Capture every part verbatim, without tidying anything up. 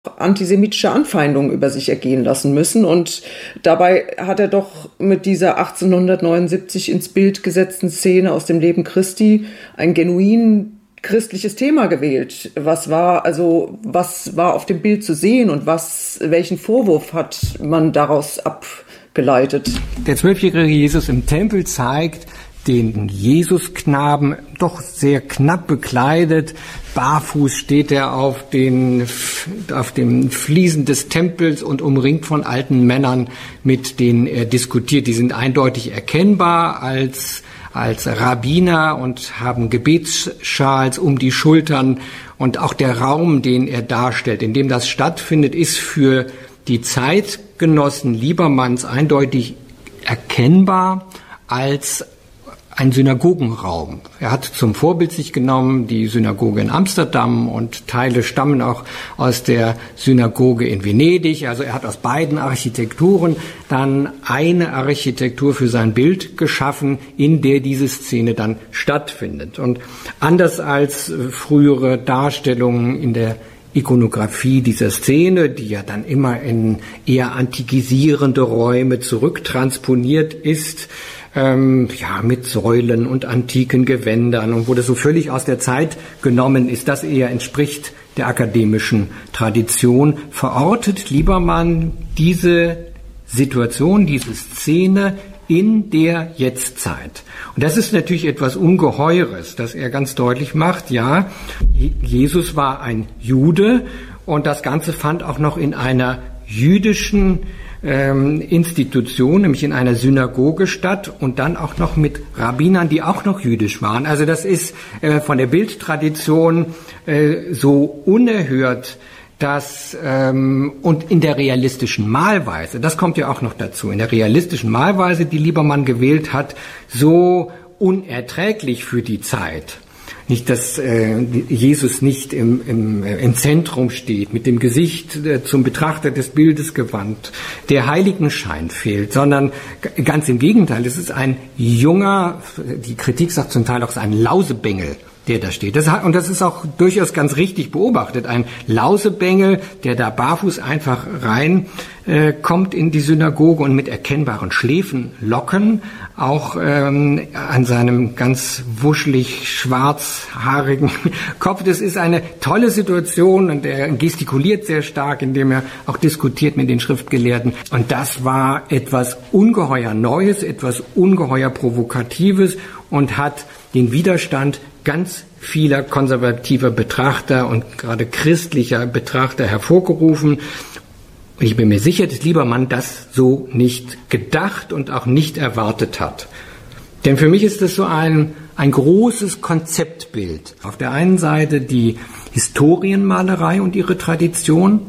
antisemitische Anfeindungen über sich ergehen lassen müssen. Und dabei hat er doch mit dieser achtzehnhundertneunundsiebzig ins Bild gesetzten Szene aus dem Leben Christi ein genuin christliches Thema gewählt. Was war also, was war auf dem Bild zu sehen und was, welchen Vorwurf hat man daraus abgeleitet? Der zwölfjährige Jesus im Tempel zeigt den Jesusknaben, doch sehr knapp bekleidet. Barfuß steht er auf den, auf dem Fliesen des Tempels und umringt von alten Männern, mit denen er diskutiert. Die sind eindeutig erkennbar als, als Rabbiner und haben Gebetsschals um die Schultern. Und auch der Raum, den er darstellt, in dem das stattfindet, ist für die Zeitgenossen Liebermanns eindeutig erkennbar als ein Synagogenraum. Er hat zum Vorbild sich genommen die Synagoge in Amsterdam und Teile stammen auch aus der Synagoge in Venedig. Also er hat aus beiden Architekturen dann eine Architektur für sein Bild geschaffen, in der diese Szene dann stattfindet. Und anders als frühere Darstellungen in der Ikonografie dieser Szene, die ja dann immer in eher antikisierende Räume zurücktransponiert ist, Ähm, ja, mit Säulen und antiken Gewändern und wo das so völlig aus der Zeit genommen ist, das eher entspricht der akademischen Tradition, verortet Liebermann diese Situation, diese Szene in der Jetztzeit. Und das ist natürlich etwas Ungeheures, dass er ganz deutlich macht, ja, Jesus war ein Jude und das Ganze fand auch noch in einer jüdischen Ähm, Institution, nämlich in einer Synagoge statt und dann auch noch mit Rabbinern, die auch noch jüdisch waren. Also das ist äh, von der Bildtradition äh, so unerhört, dass ähm, und in der realistischen Malweise, das kommt ja auch noch dazu, in der realistischen Malweise, die Liebermann gewählt hat, so unerträglich für die Zeit. Nicht, dass äh, Jesus nicht im, im, im Zentrum steht, mit dem Gesicht äh, zum Betrachter des Bildes gewandt, der Heiligenschein fehlt, sondern g- ganz im Gegenteil, es ist ein junger, die Kritik sagt zum Teil auch, es ist ein Lausebengel, der da steht. Das hat, und das ist auch durchaus ganz richtig beobachtet. Ein Lausebengel, der da barfuß einfach rein äh, kommt in die Synagoge und mit erkennbaren Schläfenlocken, auch ähm, an seinem ganz wuschelig schwarzhaarigen Kopf. Das ist eine tolle Situation und er gestikuliert sehr stark, indem er auch diskutiert mit den Schriftgelehrten. Und das war etwas ungeheuer Neues, etwas ungeheuer Provokatives und hat den Widerstand ganz vieler konservativer Betrachter und gerade christlicher Betrachter hervorgerufen. Und ich bin mir sicher, dass Liebermann das so nicht gedacht und auch nicht erwartet hat. Denn für mich ist das so ein, ein großes Konzeptbild. Auf der einen Seite die Historienmalerei und ihre Tradition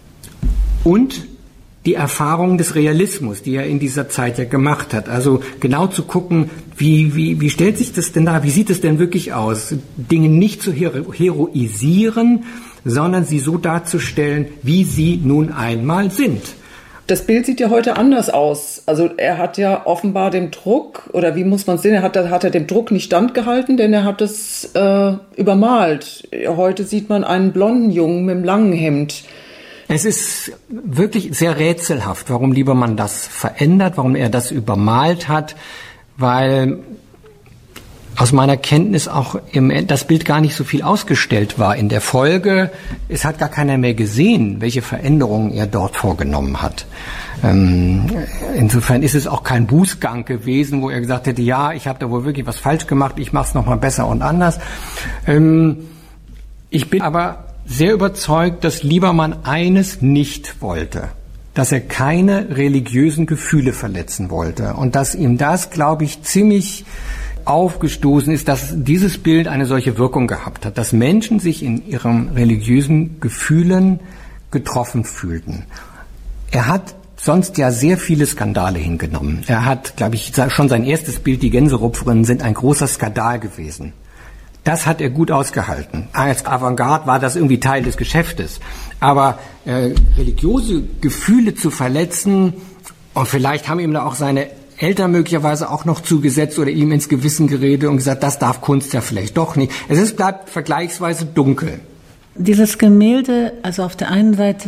und die Erfahrung des Realismus, die er in dieser Zeit ja gemacht hat. Also genau zu gucken, wie, wie, wie stellt sich das denn da, wie sieht es denn wirklich aus? Dinge nicht zu hero- heroisieren, sondern sie so darzustellen, wie sie nun einmal sind. Das Bild sieht ja heute anders aus. Also er hat ja offenbar dem Druck, oder wie muss man es sehen, er hat, hat er dem Druck nicht standgehalten, denn er hat es äh, übermalt. Heute sieht man einen blonden Jungen mit einem langen Hemd. Es ist wirklich sehr rätselhaft, warum Liebermann das verändert, warum er das übermalt hat, weil aus meiner Kenntnis auch im, das Bild gar nicht so viel ausgestellt war in der Folge. Es hat gar keiner mehr gesehen, welche Veränderungen er dort vorgenommen hat. Ähm, insofern ist es auch kein Bußgang gewesen, wo er gesagt hätte, ja, ich habe da wohl wirklich was falsch gemacht, ich mache es nochmal besser und anders. Ähm, ich bin aber sehr überzeugt, dass Liebermann eines nicht wollte, dass er keine religiösen Gefühle verletzen wollte und dass ihm das, glaube ich, ziemlich aufgestoßen ist, dass dieses Bild eine solche Wirkung gehabt hat, dass Menschen sich in ihren religiösen Gefühlen getroffen fühlten. Er hat sonst ja sehr viele Skandale hingenommen. Er hat, glaube ich, schon sein erstes Bild, die Gänserupferinnen, sind ein großer Skandal gewesen. Das hat er gut ausgehalten. Als Avantgarde war das irgendwie Teil des Geschäftes. Aber äh, religiöse Gefühle zu verletzen, und vielleicht haben ihm da auch seine Eltern möglicherweise auch noch zugesetzt oder ihm ins Gewissen geredet und gesagt, das darf Kunst ja vielleicht doch nicht. Es ist, bleibt vergleichsweise dunkel. Dieses Gemälde, also auf der einen Seite